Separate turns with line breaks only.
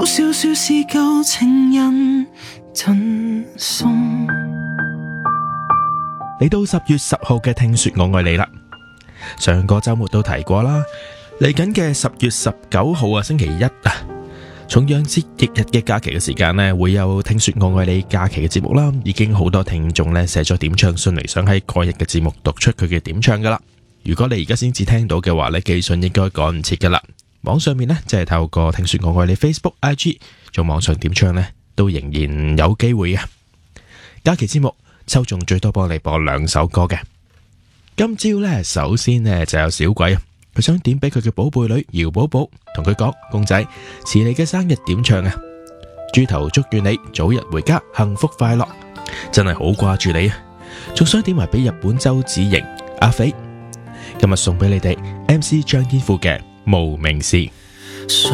少少是舊情人贈送。
嚟到10月10號嘅聽說我愛你啦，上個周末都提過啦，嚟緊嘅10月19號啊，星期一啊，重陽節翌日嘅假期嘅時間呢，會有聽說我愛你假期嘅節目啦。已經好多聽眾呢寫咗點唱信嚟，想喺嗰日嘅節目讀出佢嘅點唱噶啦。如果你而家先至聽到嘅話呢，寄信應該趕唔切噶啦。網上面呢，即係透過聽說我愛你 Facebook、IG 做網上點唱呢，都仍然有機會嘅。假期節目抽中最多幫你播2首歌嘅。今朝呢，首先呢就有小鬼，佢想點俾佢嘅寶貝女姚寶寶，同佢講，公仔遲你嘅生日點唱啊！豬頭祝願你早日回家，幸福快樂，真係好掛住你啊！仲想點埋俾日本周子瑩、阿肥，今日送俾你哋 MC 張天賦嘅無名氏。
誰